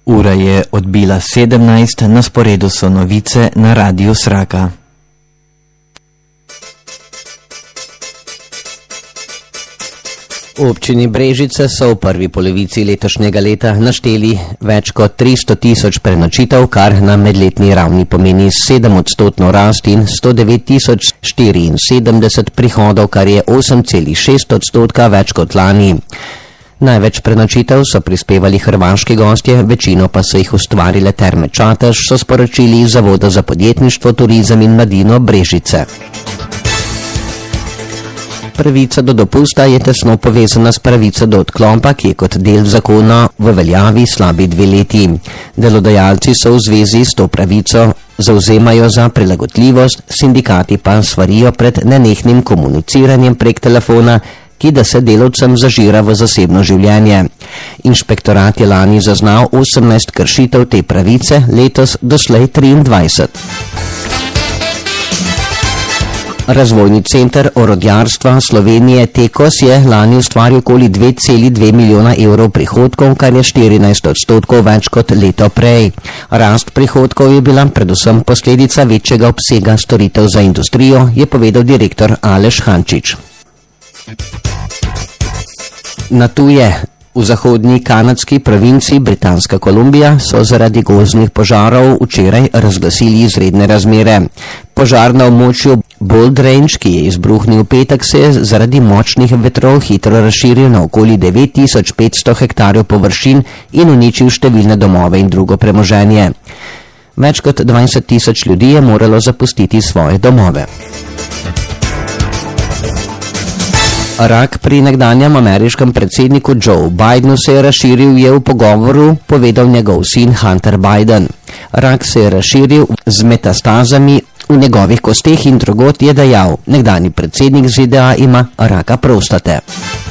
Ura je odbila 17, na sporedu so novice na Radiu Sraka. V občini Brežice so v prvi polovici letošnjega leta našteli več kot 300 tisoč prenočitev, kar na medletni ravni pomeni 7% rast in 109 074 prihodov, kar je 8,6% več kot lani. Največ prenočitev so prispevali hrvaški gostje, večino pa so jih ustvarile Terme Čatež, so sporočili iz Zavoda za podjetništvo, turizem in mladino Brežice. Pravica do dopusta je tesno povezana s pravico do odklopa, ki je kot del zakona v veljavi slabi 2 leti. Delodajalci so v zvezi s to pravico zauzemajo za prilagodljivost, sindikati pa svarijo pred nenehnim komuniciranjem prek telefona, ki da se delavcem zažira v zasebno življenje. Inšpektorat je lani zaznal 18 kršitev te pravice, letos doslej 23. Razvojni center orodjarstva Slovenije Tekos je lani ustvaril okoli 2,2 milijona evrov prihodkov, kar je 14% več kot leto prej. Rast prihodkov je bila predvsem posledica večjega obsega storitev za industrijo, je povedal direktor Aleš Hančič. Na tuje. V zahodnji kanadski provinci Britanska Kolumbija so zaradi gozdnih požarov včeraj razglasili izredne razmere. Požar na območju Bold Range, ki je izbruhnil v petek, se je zaradi močnih vetrov hitro razširil na okoli 9500 hektarjev površin in uničil številne domove in drugo premoženje. Več kot 20 000 ljudi je moralo zapustiti svoje domove. Rak pri nekdanjem ameriškem predsedniku Joe Bidenu se je razširil, je v pogovoru povedal njegov sin Hunter Biden. Rak se je razširil z metastazami v njegovih kosteh in drugod, je dejal. Nekdanji predsednik ZDA ima raka prostate.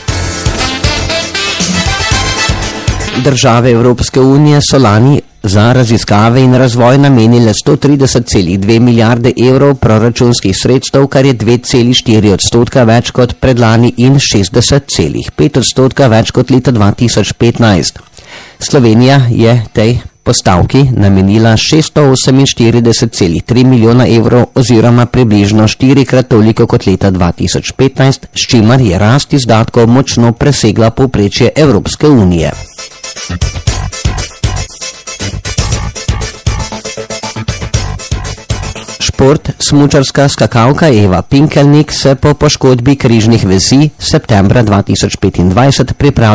Države Evropske unije so lani za raziskave in razvoj namenile 130,2 milijarde evrov proračunskih sredstev, kar je 2,4% več kot predlani in 60,5% več kot leta 2015. Slovenija je tej postavki namenila 648,3 milijona evrov oziroma približno 4-krat toliko kot leta 2015, s čimer je rast izdatkov močno presegla povprečje Evropske unije. Šport. Smučarska skakalka Eva Pinkelnik se po poškodbi križnih vezi septembra 2025 pripravlja